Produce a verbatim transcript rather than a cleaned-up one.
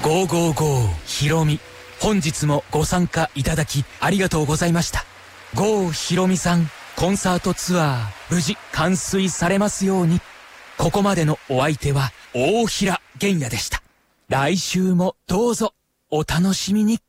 ゴーゴーゴーひろみ、本日もご参加いただきありがとうございました。ゴーひろみさん、コンサートツアー無事完遂されますように。ここまでのお相手は大平玄也でした。来週もどうぞお楽しみに。